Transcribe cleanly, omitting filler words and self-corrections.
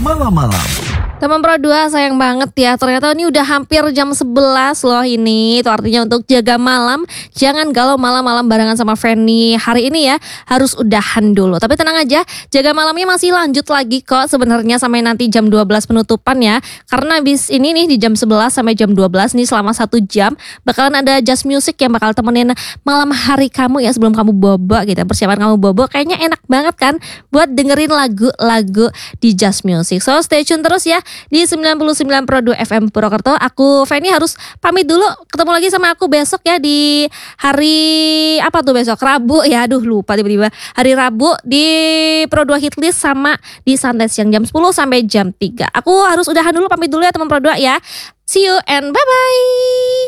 malam-malam. Teman Pro 2 sayang banget ya, ternyata ini udah hampir jam 11 loh ini. Itu artinya untuk jaga malam, jangan galau malam-malam barengan sama Fanny. Hari ini ya harus udahan dulu. Tapi tenang aja, jaga malamnya masih lanjut lagi kok sebenarnya sampai nanti jam 12 penutupan ya. Karena abis ini nih di jam 11 sampai jam 12 nih selama 1 jam bakalan ada Just Music yang bakal temenin malam hari kamu ya sebelum kamu bobo gitu. Persiapan kamu bobo kayaknya enak banget kan buat dengerin lagu-lagu di Just Music. So stay tune terus ya di 99 Pro 2 FM Purwokerto. Aku Fanny harus pamit dulu. Ketemu lagi sama aku besok ya di hari apa tuh besok? Rabu ya. Aduh lupa tiba-tiba. Hari Rabu di Pro 2 Hitlist sama di Santai Siang jam 10 sampai jam 3. Aku harus udahan dulu, pamit dulu ya teman Pro 2 ya. See you and bye-bye.